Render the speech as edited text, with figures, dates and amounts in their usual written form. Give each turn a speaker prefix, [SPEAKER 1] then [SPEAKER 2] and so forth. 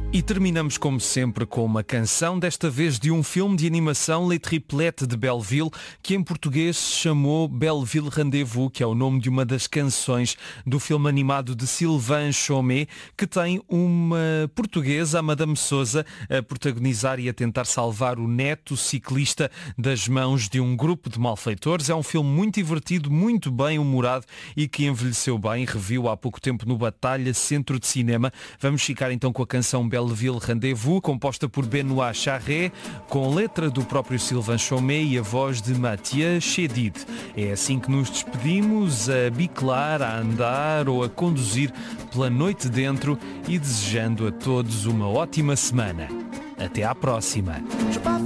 [SPEAKER 1] E terminamos como sempre com uma canção, desta vez de um filme de animação, Les Triplettes de Belleville, que em português se chamou Belleville Rendez-vous, que é o nome de uma das canções do filme animado de Sylvain Chomet, que tem uma portuguesa, a Madame Souza, a protagonizar e a tentar salvar o neto ciclista das mãos de um grupo de malfeitores. É um filme muito divertido, muito bem humorado e que envelheceu bem. Reviu há pouco tempo no Batalha Centro de Cinema. Vamos ficar então com a canção Belleville Rendez-vous, composta por Benoît Charret, com letra do próprio Sylvain Chomet e a voz de Mathieu Chédid. É assim que nos despedimos, a biclar, a andar ou a conduzir pela noite dentro e desejando a todos uma ótima semana. Até à próxima!